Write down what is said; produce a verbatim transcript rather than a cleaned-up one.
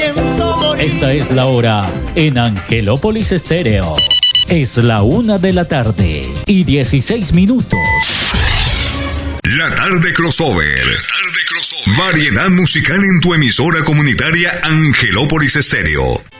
Esta es la hora en Angelópolis Estéreo. Es la una de la tarde y dieciséis minutos. La tarde crossover. La tarde crossover. Variedad musical en tu emisora comunitaria Angelópolis Estéreo.